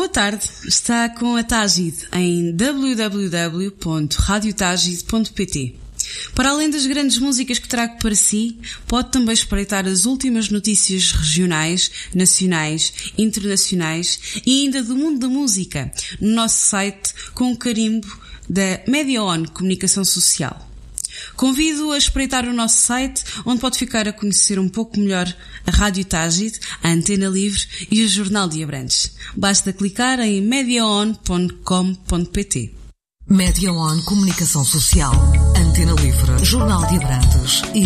Boa tarde, está com a Tágide em www.radiotagide.pt. Para além das grandes músicas que trago para si, pode também espreitar as últimas notícias regionais, nacionais, internacionais e ainda do mundo da música no nosso site com o carimbo da Mediaon Comunicação Social. Convido a espreitar o nosso site, onde pode ficar a conhecer um pouco melhor a Rádio Tágide, a Antena Livre e o Jornal de Abrantes. Basta clicar em mediaon.com.pt. Mediaon Comunicação Social, Antena Livre, Jornal de Abrantes e